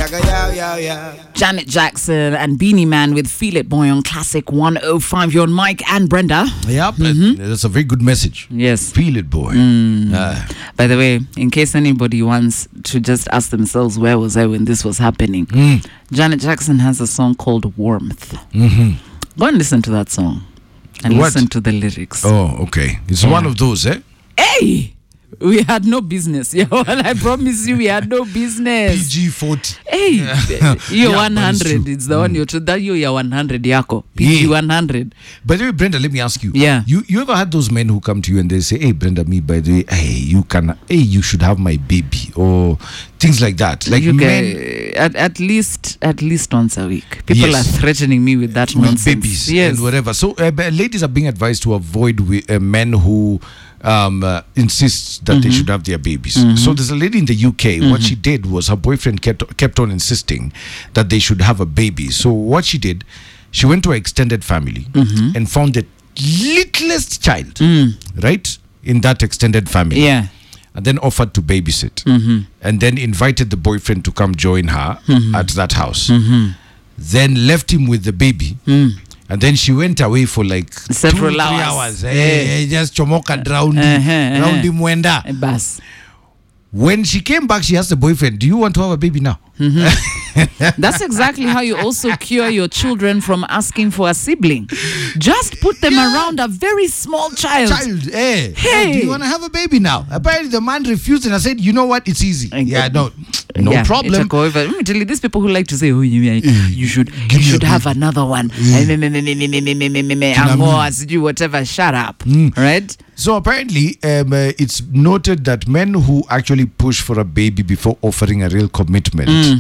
Janet Jackson and Beanie Man with Feel It Boy on Classic 105. You're on Mike and Brenda. Yep, that's a very good message. Yes. Feel it, boy. By the way, in case anybody wants to just ask themselves, where was I when this was happening? Janet Jackson has a song called Warmth. Go and listen to that song and listen to the lyrics. Oh, okay. It's one of those, eh? Hey! We had no business. Yeah, well, I promise you, we had no business. PG-40. Hey, you're 100. It's It's the one you're 100 yako. PG 100. By the way, Brenda, let me ask you. Yeah. You ever had those men who come to you and they say, "Hey, Brenda, me, by the way, you should have my baby," or things like that. Like You men at least once a week. People Yes. are threatening me with that with nonsense. babies and whatever. So ladies are being advised to avoid men who insists that they should have their babies. So there's a lady in the UK. What she did was her boyfriend kept on insisting that they should have a baby. So what she did, she went to her extended family and found the littlest child, right, in that extended family. Yeah. And then offered to babysit. And then invited the boyfriend to come join her at that house. Then left him with the baby. And then she went away for like Several 2-3 hours. hours. Just chomoka drowning mwenda. Bas. When she came back, she asked the boyfriend, "Do you want to have a baby now?" That's exactly how you also cure your children from asking for a sibling. Just put them around a very small child. Hey, Hey. do you want to have a baby now? Apparently the man refused and I said, "You know what? It's easy." No Yeah, problem. it took over. Let me tell you, these people who like to say, "Oh, you should have another one." Whatever. Shut up. Right? So apparently, it's noted that men who actually push for a baby before offering a real commitment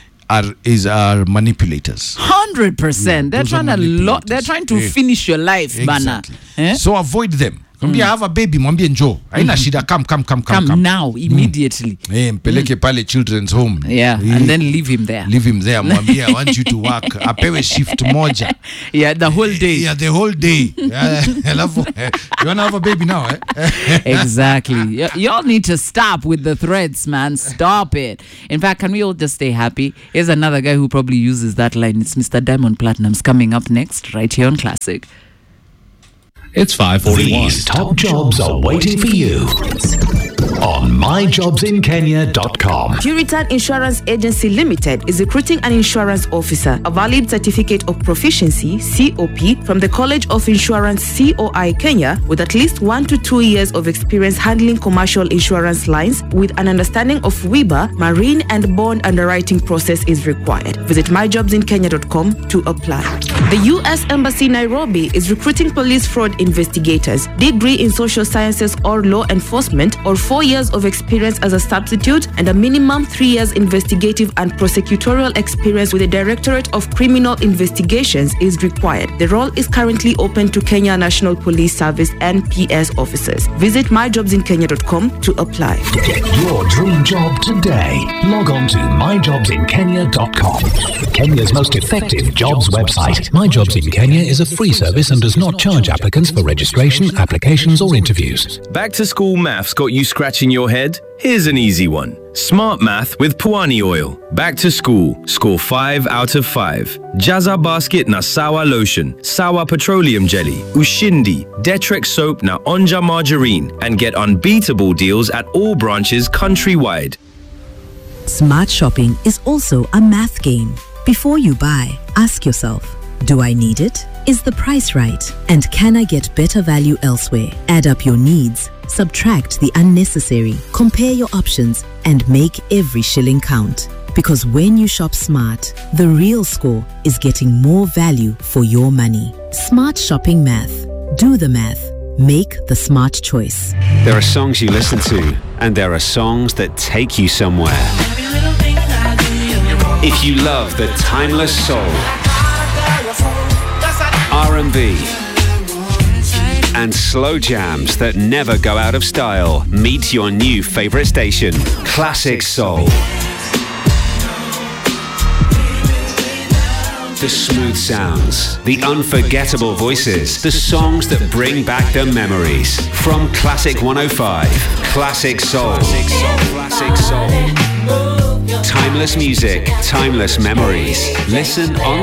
are manipulators. 100%. They're those are They're trying to finish your life, bana. Exactly. So avoid them. Mwambie have a baby, mwambie njoo. Haina shida, come now, immediately. Mpeleke pale children's home. Yeah, and then leave him there. Leave him there. Mwambie, I want you to work. Apewe shift moja. Yeah, the whole day. Yeah, the whole day. You want to have a baby now, eh? Exactly. Y'all need to stop with the threats, man. Stop it. In fact, can we all just stay happy? Here's another guy who probably uses that line. It's Mr. Diamond Platnumz coming up next, right here on Classic. It's 5:41. These top jobs are waiting for you on myjobsinkenya.com. Puritan Insurance Agency Limited is recruiting an insurance officer, a valid certificate of proficiency (COP) from the College of Insurance (COI) Kenya, with at least 1 to 2 years of experience handling commercial insurance lines, with an understanding of WIBA, marine and bond underwriting process is required. Visit myjobsinkenya.com to apply. The U.S. Embassy Nairobi is recruiting police fraud investigators, degree in social sciences or law enforcement, or 4 years of experience as a substitute, and a minimum 3 years investigative and prosecutorial experience with the Directorate of Criminal Investigations is required. The role is currently open to Kenya National Police Service NPS officers. Visit myjobsinkenya.com to apply. Get your dream job today. Log on to myjobsinkenya.com. Kenya's most effective jobs website. My Jobs in Kenya is a free service and does not charge applicants for registration, applications or interviews. Back to school maths got you scratching your head? Here's an easy one. Smart Math with Puani Oil. Back to school. Score 5 out of 5. Jaza Basket na Sawa Lotion, Sawa Petroleum Jelly, Ushindi, Detrex Soap na Onja Margarine, and get unbeatable deals at all branches countrywide. Smart shopping is also a math game. Before you buy, ask yourself, do I need it? Is the price right? And can I get better value elsewhere? Add up your needs, subtract the unnecessary, compare your options, and make every shilling count. Because when you shop smart, the real score is getting more value for your money. Smart shopping math. Do the math. Make the smart choice. There are songs you listen to, and there are songs that take you somewhere. If you love the timeless soul, R&B, and slow jams that never go out of style, meet your new favorite station, Classic Soul. The smooth sounds, the unforgettable voices, the songs that bring back the memories. From Classic 105, Classic Soul. Classic Soul. Timeless music, timeless memories. Listen on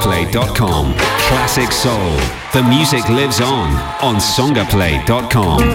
songaplay.com. Classic Soul. The music lives on songaplay.com.